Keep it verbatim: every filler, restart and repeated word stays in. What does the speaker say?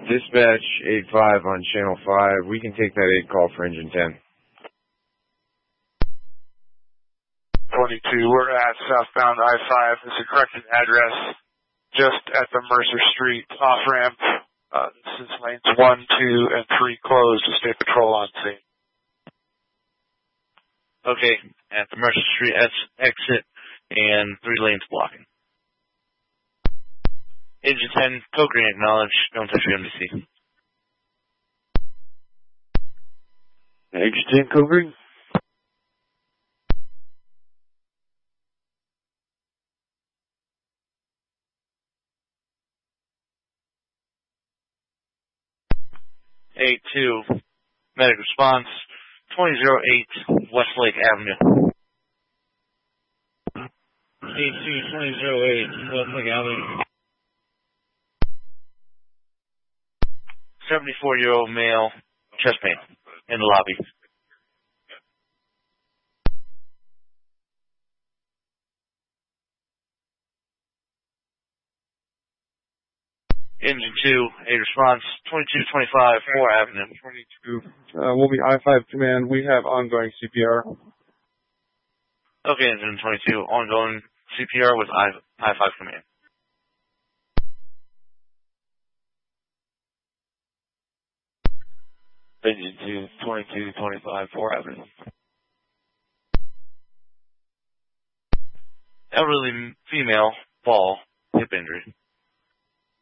Dispatch eight five on channel five. We can take that eight call for engine ten. twenty-two, we're at southbound I five. It's a corrected address just at the Mercer Street off-ramp. Uh, this is lanes one, two, and three closed with State Patrol on scene. Okay, at the Mercer Street exit and three lanes blocking. Engine ten, code green acknowledged. Don't touch your M D C. Engine ten, code green. eight two, medic response, twenty oh eight Westlake Avenue. eight two, twenty oh eight Westlake Avenue. seventy-four-year-old male, chest pain, in the lobby. Engine two, a response, twenty-two twenty-five, four Avenue. twenty-two, uh, we'll be I five command. We have ongoing C P R. Okay, Engine twenty-two, ongoing C P R with I five command. Engine two, twenty-two twenty-five, four Avenue. Elderly female, fall, hip injury.